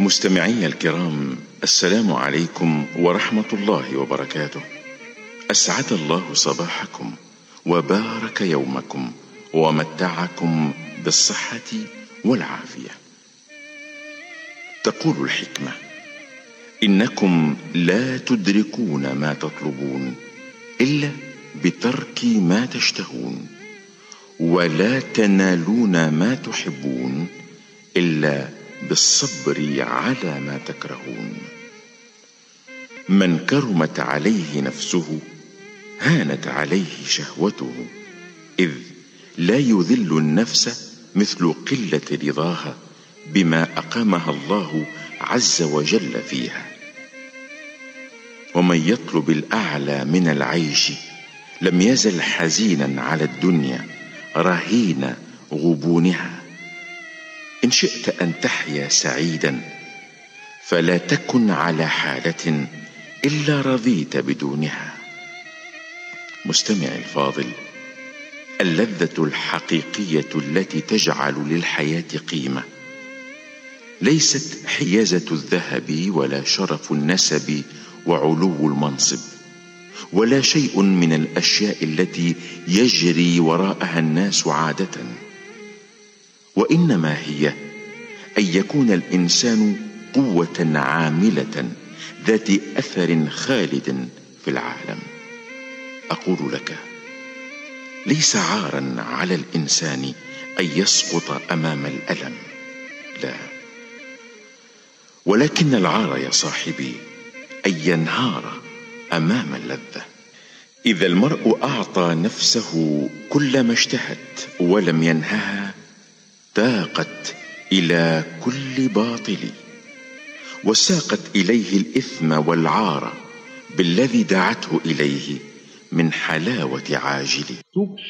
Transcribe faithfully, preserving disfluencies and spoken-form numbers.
مستمعي الكرام، السلام عليكم ورحمة الله وبركاته. أسعد الله صباحكم وبارك يومكم ومتعكم بالصحة والعافية. تقول الحكمة: إنكم لا تدركون ما تطلبون إلا بترك ما تشتهون، ولا تنالون ما تحبون إلا بالصبر على ما تكرهون. من كرمت عليه نفسه هانت عليه شهوته، إذ لا يذل النفس مثل قلة رضاها بما أقامها الله عز وجل فيها. ومن يطلب الأعلى من العيش لم يزل حزينا على الدنيا رهين غبونها. إن شئت أن تحيا سعيدا فلا تكن على حالة إلا رضيت بدونها. مستمعي الفاضل، اللذة الحقيقية التي تجعل للحياة قيمة ليست حيازة الذهب ولا شرف النسب وعلو المنصب، ولا شيء من الأشياء التي يجري وراءها الناس عادة، وإنما هي أن يكون الإنسان قوة عاملة ذات أثر خالد في العالم. أقول لك: ليس عارا على الإنسان أن يسقط أمام الألم، لا، ولكن العار يا صاحبي أن ينهار أمام اللذة. إذا المرء أعطى نفسه كل ما اشتهت ولم ينهها تاقت إلى كل باطل، وساقت إليه الإثم والعار بالذي دعته إليه من حلاوة عاجل.